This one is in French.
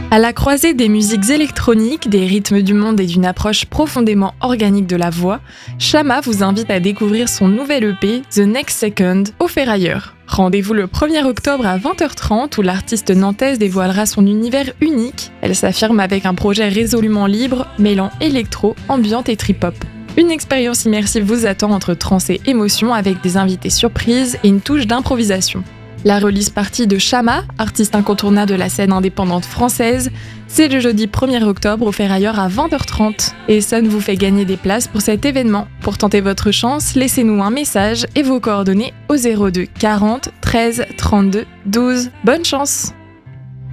À la croisée des musiques électroniques, des rythmes du monde et d'une approche profondément organique de la voix, Shama vous invite à découvrir son nouvel EP The Next Second au Ferrailleur. Rendez-vous le 1er octobre à 20h30 où l'artiste nantaise dévoilera son univers unique. Elle s'affirme avec un projet résolument libre, mêlant électro, ambiante et trip-hop. Une expérience immersive vous attend entre trance et émotion avec des invités surprises et une touche d'improvisation. La release party de Shama, artiste incontournable de la scène indépendante française, c'est le jeudi 1er octobre au Ferrailleur à 20h30. Et Sun vous fait gagner des places pour cet événement. Pour tenter votre chance, laissez-nous un message et vos coordonnées au 02 40 13 32 12. Bonne chance!